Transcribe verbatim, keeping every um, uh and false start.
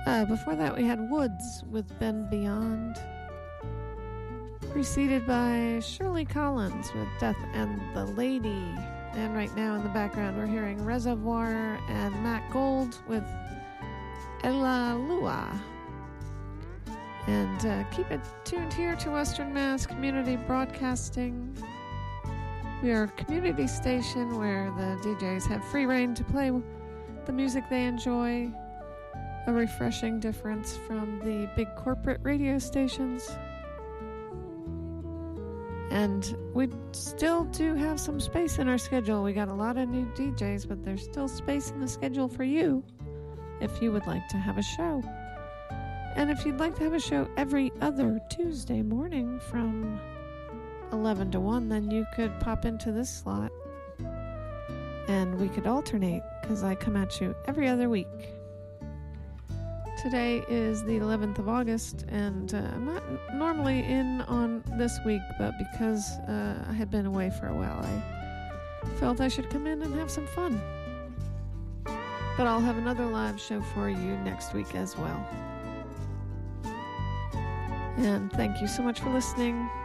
Uh, before that, we had Woods with Bend Beyond, preceded by Shirley Collins with Death and the Lady. And right now in the background, we're hearing Reservoir and Matt Gold with Ella Lua. And uh, keep it tuned here to Western Mass Community Broadcasting. We are a community station where the D Js have free reign to play the music they enjoy. A refreshing difference from the big corporate radio stations. And we still do have some space in our schedule. We got a lot of new D Js, but there's still space in the schedule for you if you would like to have a show. And if you'd like to have a show every other Tuesday morning from eleven to one, then you could pop into this slot and we could alternate, because I come at you every other week. Today is the eleventh of August, and uh, I'm not normally in on this week, but because uh, I had been away for a while, I felt I should come in and have some fun. But I'll have another live show for you next week as well. And thank you so much for listening.